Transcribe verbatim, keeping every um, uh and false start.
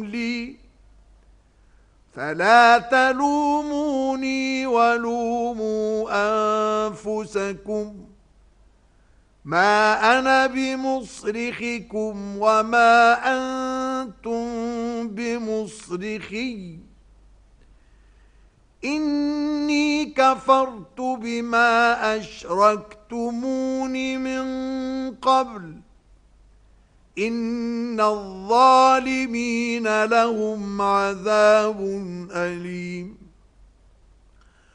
لي فلا تلوموني ولوموا أنفسكم ما أنا بمصرخكم وما أنتم بمصرخي إني كفرت بما أشركتمون من قبل إن الظالمين لهم عذاب أليم